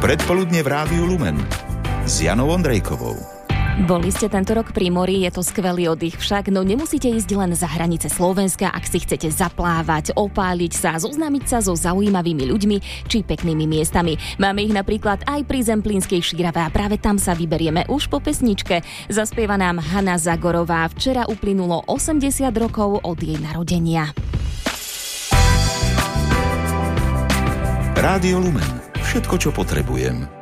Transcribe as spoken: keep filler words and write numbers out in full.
Predpoludne v Rádiu Lumen s Janou Ondrejkovou. Boli ste tento rok pri mori, je to skvelý oddych však, no nemusíte ísť len za hranice Slovenska, ak si chcete zaplávať, opáliť sa, zoznámiť sa so zaujímavými ľuďmi či peknými miestami. Máme ich napríklad aj pri Zemplínskej Šírave a práve tam sa vyberieme už po pesničke. Zaspieva nám Hana Zagorová. Včera uplynulo osemdesiat rokov od jej narodenia. Rádio Lumen. Všetko, čo potrebujem.